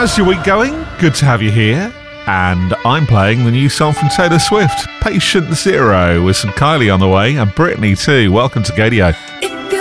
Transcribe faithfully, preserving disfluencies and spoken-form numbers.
How's your week going? Good to have you here. And I'm playing the new song from Taylor Swift, Patient Zero, with some Kylie on the way, and Britney too. Welcome to Gadio.